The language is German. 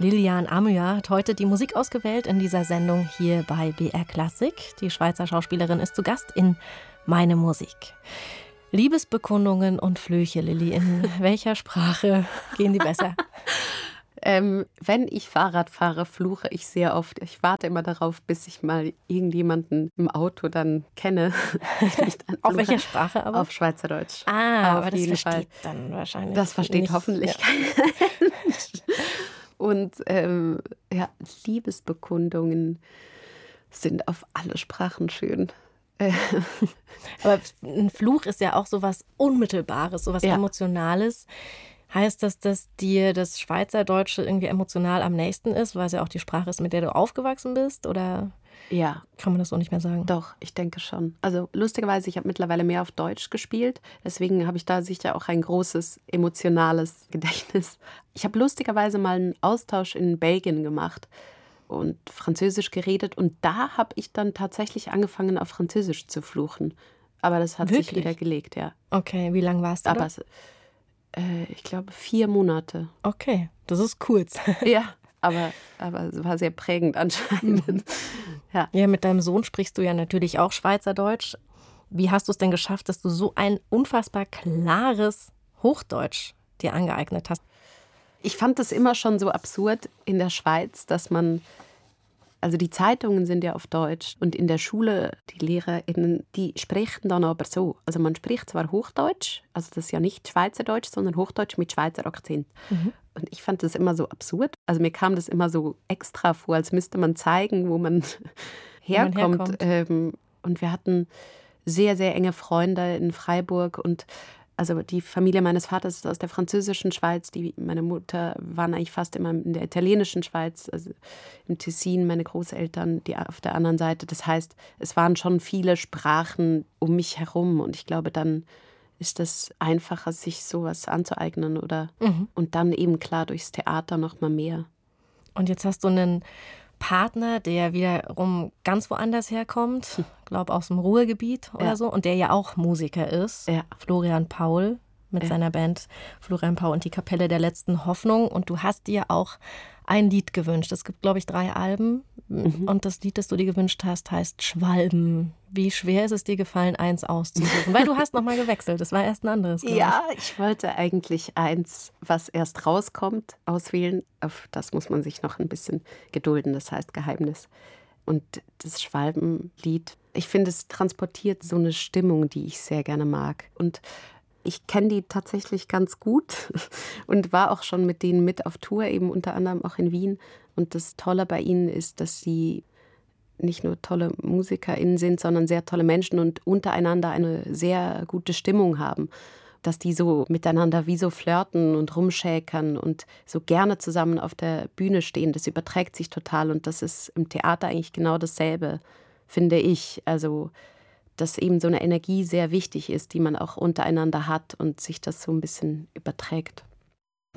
Lilian Amyar hat heute die Musik ausgewählt in dieser Sendung hier bei BR Klassik. Die Schweizer Schauspielerin ist zu Gast in Meine Musik. Liebesbekundungen und Flüche, Lilli, in welcher Sprache gehen die besser? Wenn ich Fahrrad fahre, fluche ich sehr oft. Ich warte immer darauf, bis ich mal irgendjemanden im Auto dann kenne. Auf welcher Sprache aber? Auf Schweizerdeutsch. Aber das versteht dann wahrscheinlich Das versteht nicht. hoffentlich kein Mensch. Und Liebesbekundungen sind auf alle Sprachen schön. Aber ein Fluch ist ja auch so was Unmittelbares, so was Emotionales. Heißt das, dass dir das Schweizerdeutsche irgendwie emotional am nächsten ist, weil es ja auch die Sprache ist, mit der du aufgewachsen bist? Oder kann man das so nicht mehr sagen? Doch, ich denke schon. Also lustigerweise, ich habe mittlerweile mehr auf Deutsch gespielt. Deswegen habe ich da sicher auch ein großes emotionales Gedächtnis. Ich habe lustigerweise mal einen Austausch in Belgien gemacht und Französisch geredet. Und da habe ich dann tatsächlich angefangen, auf Französisch zu fluchen. Aber das hat sich wieder gelegt, ja. Okay, wie lange warst du da? Ich glaube 4 Monate. Okay, das ist kurz. Ja, aber es war sehr prägend anscheinend. Ja, mit deinem Sohn sprichst du ja natürlich auch Schweizerdeutsch. Wie hast du es denn geschafft, dass du so ein unfassbar klares Hochdeutsch dir angeeignet hast? Ich fand das immer schon so absurd in der Schweiz, dass also die Zeitungen sind ja auf Deutsch und in der Schule, die LehrerInnen, die sprechen dann aber so. Also man spricht zwar Hochdeutsch, also das ist ja nicht Schweizerdeutsch, sondern Hochdeutsch mit Schweizer Akzent. Und ich fand das immer so absurd. Also mir kam das immer so extra vor, als müsste man zeigen, wo man herkommt. Und wir hatten sehr, sehr enge Freunde in Freiburg und also die Familie meines Vaters ist aus der französischen Schweiz, meine Mutter waren eigentlich fast immer in der italienischen Schweiz, also im Tessin, meine Großeltern, die auf der anderen Seite. Das heißt, es waren schon viele Sprachen um mich herum und ich glaube, dann ist es einfacher, sich sowas anzueignen und dann eben klar durchs Theater noch mal mehr. Und jetzt hast du einen Partner, der wiederum ganz woanders herkommt, glaube aus dem Ruhrgebiet oder so, und der ja auch Musiker ist, Florian Paul mit seiner Band Florian Paul und die Kapelle der letzten Hoffnung. Und du hast dir auch ein Lied gewünscht. Es gibt, glaube ich, 3 Alben und das Lied, das du dir gewünscht hast, heißt Schwalben. Wie schwer ist es dir gefallen, eins auszusuchen? Weil du hast nochmal gewechselt, das war erst ein anderes. Ja, ich wollte eigentlich eins, was erst rauskommt, auswählen. Auf das muss man sich noch ein bisschen gedulden, das heißt Geheimnis. Und das Schwalbenlied, ich finde, es transportiert so eine Stimmung, die ich sehr gerne mag. Und ich kenne die tatsächlich ganz gut und war auch schon mit denen mit auf Tour, eben unter anderem auch in Wien. Und das Tolle bei ihnen ist, dass sie nicht nur tolle MusikerInnen sind, sondern sehr tolle Menschen und untereinander eine sehr gute Stimmung haben. Dass die so miteinander wie so flirten und rumschäkern und so gerne zusammen auf der Bühne stehen, das überträgt sich total. Und das ist im Theater eigentlich genau dasselbe, finde ich. Also dass eben so eine Energie sehr wichtig ist, die man auch untereinander hat und sich das so ein bisschen überträgt.